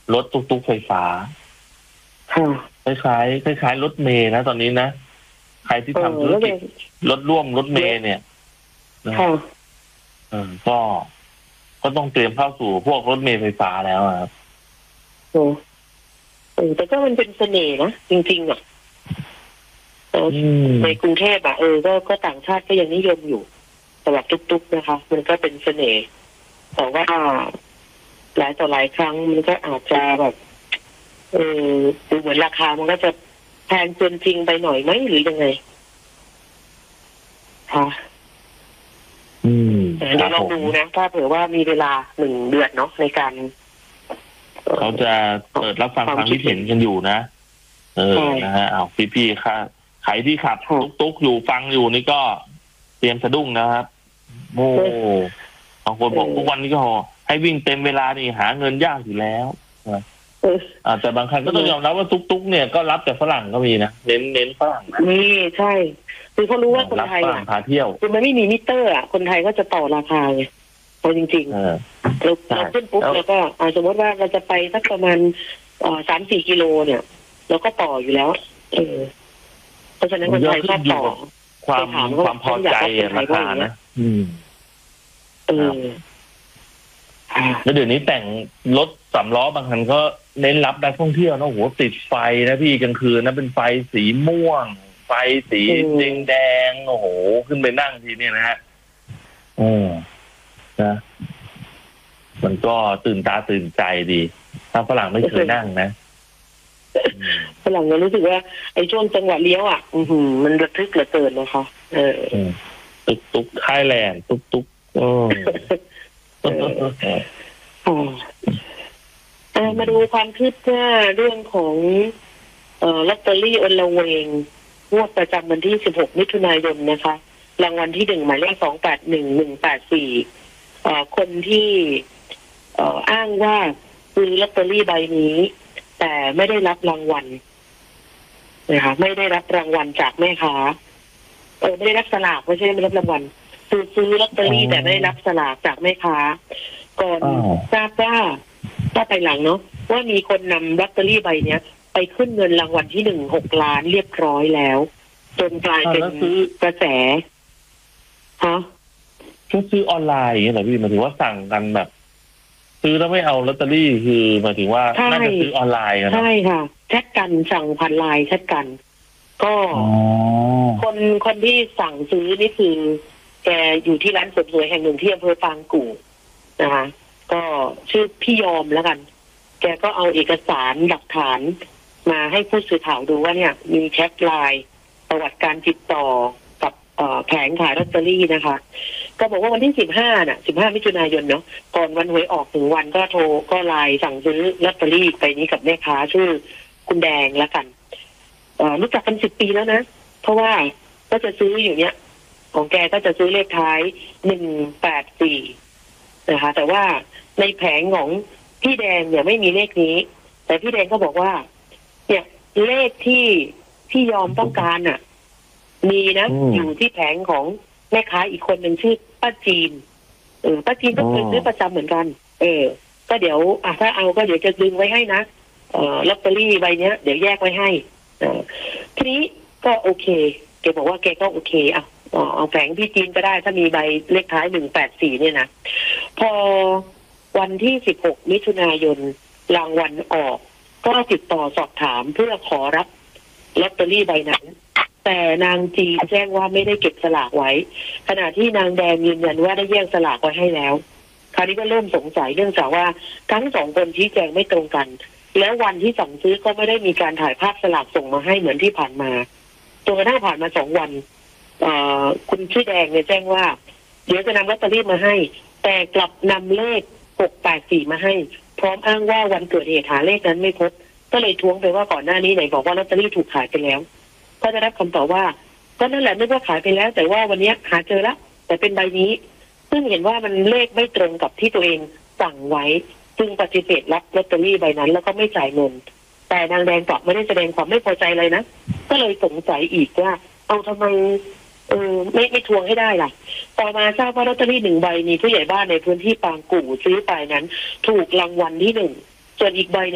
รถตุ๊กไฟฟ้าคล้ายรถเมล์นะตอนนี้นะใครที่ทำธุรกิจรถร่วมรถเมล์เนี่ยก็ต้องเตรียมเข้าสู่พวกรถเมล์ไฟฟ้าแล้วครับแต่ก็มันเป็นเสน่ห์นะจริงๆในกรุงเทพก็ต่างชาติก็ยังนิยมอยู่สำหรับตุ๊กๆนะคะมันก็เป็นเสน่ห์แต่ว่าหลายต่อหลายครั้งมันก็อาจจะแบบดูเหมือนราคามันก็จะแพงเกินจริงไปหน่อยไหมหรือยังไงค่ะเดี๋ยวเราดูนะถ้าเผื่อว่ามีเวลา1 เดือนเนาะในการเขาจะเปิดรับฟังความคิดเห็นกันอยู่นะนะฮะเอาพี่ๆค่ะใครที่ขับตุ๊กอยู่ฟังอยู่นี่ก็เตรียมสะดุ้งนะครับโอ้บางคนบอกทุกวันนี้ก็ให้วิ่งเต็มเวลานี่หาเงินยากอยู่แล้วแต่บางครั้งก็ต้องยอมรับว่าตุ๊กเนี่ยก็รับแต่ฝรั่งก็มีนะเน้นฝรั่งนี่ใช่คือเขารู้ว่าคนไทยพาเที่ยวคือมันไม่มีมิเตอร์คนไทยก็จะต่อราคาไงพอจริงๆเราขึ้นปุ๊บแล้วก็สมมติว่าเราจะไปสักประมาณ3-4 กิโลเนี่ยเราก็ต่ออยู่แล้วเพราะฉะนั้นคนไทยชอบต่อความพอใจราคานะแล้วเดี๋ยวนี้แต่งรถ3 ล้อบางคันก็เน้นรับนักท่องเที่ยวนะโหติดไฟนะพี่กลางคืนนะเป็นไฟสีม่วงไฟสีแดงโอ้โหขึ้นไปนั่งทีเนี่ยนะฮะนะมันก็ตื่นตาตื่นใจดีถ้าฝรั่งไม่เคยนั่งนะฝรั่งก็รู้สึกว่าไอ้ช่วงจังหวะเลี้ยวมันระทึกเหลือเกินนะคะตุ๊กไทยแลนด์ตุ๊กมาดูความคืบหน้าเรื่องของลอตเตอรี่อลเวงงวดประจำวันที่16 มิถุนายนนะคะรางวัลที่1หมายเลข281184คนที่อ้างว่าซื้อลอตเตอรี่ใบนี้แต่ไม่ได้รับรางวัลนะคะไม่ได้รับรางวัลจากแม่ค้าไม่ได้รับสลากไม่ใช่ไม่รับรางวัลซื้อลอตเตอรี่แต่ไม่ได้รับสลากจากแม่ค้าก่อนทราบว่าไปหลังเนาะว่ามีคนนำลอตเตอรี่ใบเนี้ยไปขึ้นเงินรางวัลที่6 ล้านเรียบร้อยแล้วจนกลายเป็นกระแสซื้อออนไลน์อย่างเงี้ยเหรอพี่หมายถึงว่าสั่งกันแบบซื้อแล้วไม่เอาลอตเตอรี่คือหมายถึงว่าน่าจะซื้อออนไลน์กันใช่ค่ะแชทกันสั่งผ่านไลน์แชทกันก็คนที่สั่งซื้อนี่คือแกอยู่ที่ร้านเสริมสวยแห่งหนึ่งที่อำเภอปางกู่นะคะก็ชื่อพี่ยอมแล้วกันแกก็เอาเอกสารหลักฐานมาให้ผู้สื่อข่าวดูว่าเนี่ยมีแชทไลน์ประวัติการติดต่อกับแผงขายลอตเตอรี่นะคะก็บอกว่าวันที่15 มิถุนายนเนาะก่อนวันหวยออก1 วันก็ไลน์สั่งซื้อลอตเตอรี่ไปนี้กับแม่ค้าชื่อคุณแดงแล้วกันรู้จักกัน10 ปีแล้วนะเพราะว่าก็จะซื้ออยู่เนี้ยของแกก็จะซื้อเลขท้าย184นะคะแต่ว่าในแผงของพี่แดงเนี่ยไม่มีเลขนี้แต่พี่แดงก็บอกว่าเนี่ยเลขที่พี่ยอมต้องการมีนะอยู่ที่แผงของแม่ค้าอีกคนหนึ่งชื่อป้าจีนป้าจีนก็เคยซื้อประจำเหมือนกันก็เดี๋ยวถ้าเอาก็เดี๋ยวจะดึงไว้ให้นะลอตเตอรี่ใบเนี้ยเดี๋ยวแยกไว้ให้ทีนี้ก็โอเคแกบอกว่าแกก็โอเคเอาแผงพี่จีนก็ได้ถ้ามีใบเลขท้าย184เนี่ยนะพอวันที่16 มิถุนายนรางวัลออกก็ติดต่อสอบถามเพื่อขอรับลอตเตอรี่ใบนั้นแต่นางจีแจ้งว่าไม่ได้เก็บสลากไว้ขณะที่นางแดงยืนยันว่าได้แยกสลากไว้ให้แล้วคราวนี้ก็เริ่มสงสัยเนื่องจากว่าทั้ง2 คนชี้แจงไม่ตรงกันแล้ววันที่สั่งซื้อก็ไม่ได้มีการถ่ายภาพสลากส่งมาให้เหมือนที่ผ่านมาจนกระทั่งผ่านมา2 วันคุณชื่อแดงเนี่ยแจ้งว่าเดี๋ยวจะนำลอตเตอรี่มาให้แต่กลับนำเลข684มาให้พร้อมอ้างว่าวันเกิดเหตุหาเลขนั้นไม่พบก็เลยท้วงไปว่าก่อนหน้านี้ไหนบอกว่าลอตเตอรี่ถูกขายไปแล้วก็ได้รับคำตอบว่าก็นั่นแหละนึกว่าขายไปแล้วแต่ว่าวันนี้หาเจอแล้วแต่เป็นใบนี้ซึ่งเห็นว่ามันเลขไม่ตรงกับที่ตัวเองสั่งไว้จึงปฏิเสธรับลอตเตอรี่ใบนั้นแล้วก็ไม่จ่ายเงินแต่นางแดงกลับไม่ได้แสดงความไม่พอใจเลยนะก็เลยสงสัยอีกว่าเอาทำไมไม่ทวงให้ได้ล่ะต่อมาทราบว่าลอตเตอรี่1 ใบมีผู้ใหญ่บ้านในพื้นที่ปางกู่ซื้อไปนั้นถูกรางวัลที่1ส่วนอีกใบ